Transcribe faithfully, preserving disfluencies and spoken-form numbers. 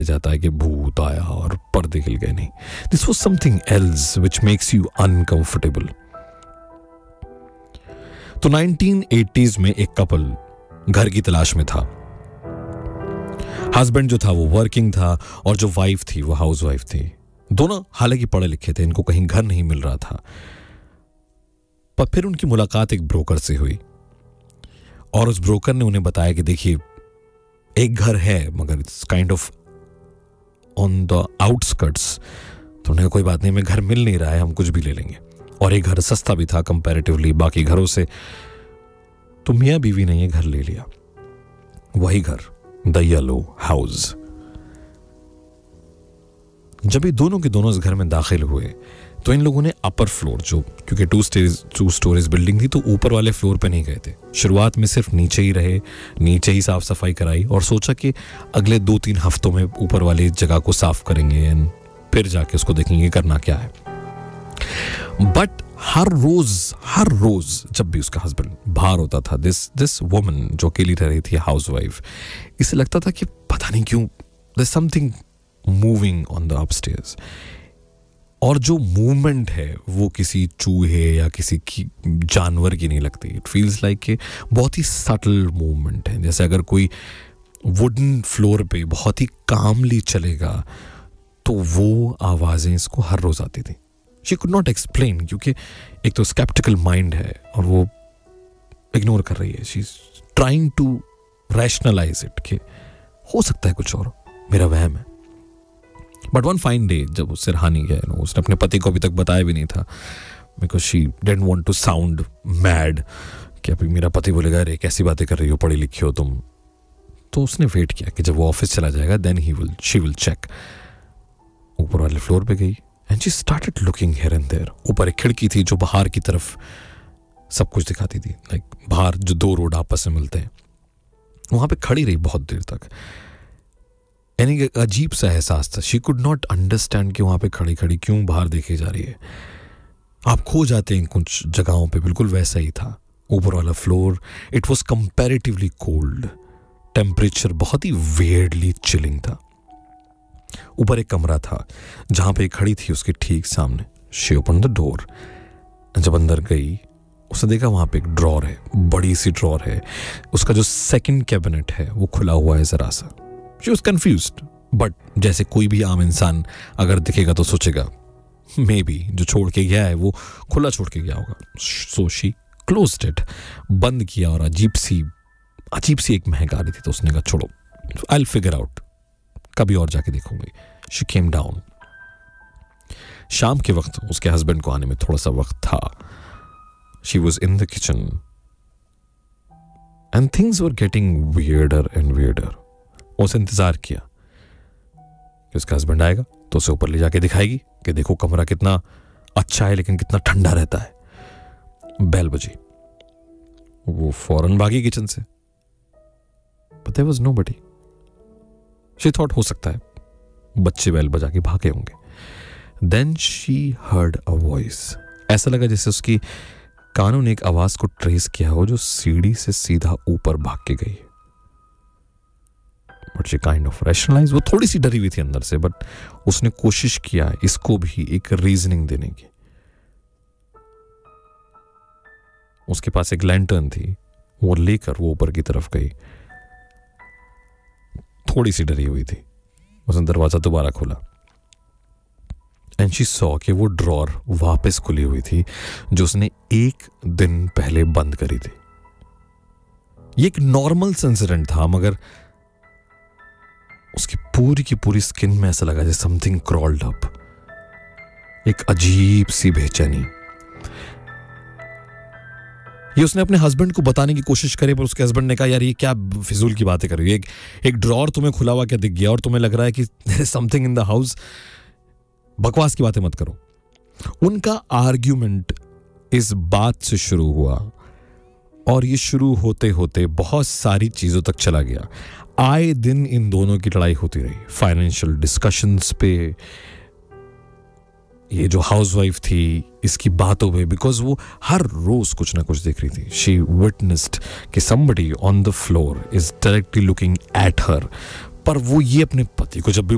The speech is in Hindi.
जाता है कि भूत आया और पर्दे हिल गए, नहीं, this was something else which makes you uncomfortable. तो नाइनटीन एटीज़ में एक कपल घर की तलाश में था। हस्बैंड जो था वो वर्किंग था और जो वाइफ थी वो हाउस वाइफ थी। दोनों हालांकि पढ़े लिखे थे, इनको कहीं घर नहीं मिल रहा था। पर फिर उनकी मुलाकात एक ब्रोकर से हुई और उस ब्रोकर ने उन्हें बताया कि देखिए एक घर है मगर it's kind of on the outskirts. तो उन्हें कोई बात नहीं, मैं घर मिल नहीं रहा है, हम कुछ भी ले लेंगे। और एक घर सस्ता भी था कंपैरेटिवली बाकी घरों से। तो मियाँ बीवी ने ये घर ले लिया, वही घर, द येलो हाउस। जब ये दोनों के दोनों इस घर में दाखिल हुए तो इन लोगों ने अपर फ्लोर, जो क्योंकि two stage two storage building थी तो ऊपर वाले फ्लोर पे नहीं गए थे। शुरुआत में सिर्फ नीचे ही रहे, नीचे ही साफ सफाई कराई और सोचा कि अगले दो तीन हफ्तों में ऊपर वाली जगह को साफ करेंगे एंड फिर जाके उसको देखेंगे करना क्या है। बट हर रोज हर रोज जब भी उसका हस्बैंड बाहर होता था, दिस दिस वुमन जो अकेली रह रही थी, हाउसवाइफ, इसे लगता था कि पता नहीं क्यों there is something moving on the upstairs. और जो मूवमेंट है वो किसी चूहे या किसी की जानवर की नहीं लगती। इट फील्स लाइक कि बहुत ही सटल मूवमेंट है, जैसे अगर कोई वुडन फ्लोर पे बहुत ही कामली चलेगा तो वो आवाज़ें इसको हर रोज आती थी। शी कुड नॉट एक्सप्लेन, क्योंकि एक तो स्केप्टिकल माइंड है और वो इग्नोर कर रही है। She is trying to rationalise it कि हो सकता है कुछ और, मेरा वहम है। बट वन फाइन डे जब उससे रहा नहीं गया, उसने अपने पति को अभी तक बताया भी नहीं था, because she didn't want to sound mad कि अभी मेरा पति बोलेगा अरे कैसी बातें कर रही हो, पढ़ी लिखी हो तुम। तो उसने वेट किया कि जब वो ऑफिस चला जाएगा then he will she will check. ऊपर वाले फ्लोर पे गई and she started looking here and there. ऊपर एक खिड़की थी जो बाहर की तरफ सब कुछ दिखाती थी, लाइक बाहर जो दो रोड आपस में मिलते हैं। वहां पे खड़ी रही बहुत देर तक, यानी कि अजीब सा एहसास था। शी कुड नॉट अंडरस्टैंड कि वहां पे खड़ी खड़ी क्यों बाहर देखी जा रही है। आप खो जाते हैं कुछ जगहों पे, बिल्कुल वैसा ही था। ऊपर वाला floor, it was comparatively cold, temperature बहुत ही वियर्डली चिलिंग था। ऊपर एक कमरा था जहां पे खड़ी थी, उसके ठीक सामने। शी ओपन द डोर, जब अंदर गई उसने देखा वहां पे एक ड्रॉर है, बड़ी सी ड्रॉर है। उसका जो सेकंड कैबिनेट है वो खुला हुआ है जरा सा। शी वॉज कन्फ्यूज्ड, बट जैसे कोई भी आम इंसान अगर दिखेगा तो सोचेगा मे बी जो छोड़ के गया है वो खुला छोड़ के गया होगा। सो शी क्लोज्ड इट, बंद किया। और अजीब सी अजीब सी एक महक आ रही थी, तो उसने कहा छोड़ो, आई विल फिगर आउट, कभी और जाके देखूंगी। She came down. शाम के वक्त उसके हस्बैंड को आने में थोड़ा सा वक्त था। She was in the kitchen and things were getting weirder and weirder. उसे इंतजार किया कि उसका हस्बैंड आएगा तो उसे ऊपर ले जाके दिखाएगी कि देखो कमरा कितना अच्छा है लेकिन कितना ठंडा रहता है। बेल बजी, वो फौरन भागी किचन से, but there was nobody. She thought हो सकता है बच्चे बेल बजा के भागे होंगे। Then she heard a voice. ऐसा लगा जैसे उसकी कानों ने एक आवाज को ट्रेस किया हो जो सीढ़ी से सीधा ऊपर भाग के गई। But she kind of rationalise. वो थोड़ी सी डरी हुई थी अंदर से, बट उसने कोशिश किया इसको भी एक रीजनिंग देने की। उसके पास एक लैंटर्न थी, वो लेकर वो ऊपर की तरफ गई। थोड़ी सी डरी हुई थी, उसने दरवाजा दोबारा खोला एंड शी सॉ कि वो ड्रॉर वापस खुली हुई थी जो उसने एक दिन पहले बंद करी थी। ये एक नॉर्मल इंसिडेंट था, मगर उसकी पूरी की पूरी स्किन में ऐसा लगा जैसे समथिंग क्रॉल्ड अप, एक अजीब सी बेचैनी। ये उसने अपने हस्बैंड को बताने की कोशिश करी, पर उसके हस्बैंड ने कहा यार ये क्या फिजूल की बातें कर रही हो, एक एक ड्रॉर तुम्हें खुला हुआ क्या दिख गया और तुम्हें लग रहा है कि there is something in the house, बकवास की बातें मत करो। उनका आर्ग्यूमेंट इस बात से शुरू हुआ और ये शुरू होते होते बहुत सारी चीजों तक चला गया। आए दिन इन दोनों की लड़ाई होती रही, फाइनेंशियल डिस्कशंस पे, ये जो हाउसवाइफ थी इसकी बातों पे, बिकॉज वो हर रोज कुछ ना कुछ देख रही थी। शी विटनेस्ड कि somebody on the floor is directly looking at her, पर वो ये अपने पति को जब भी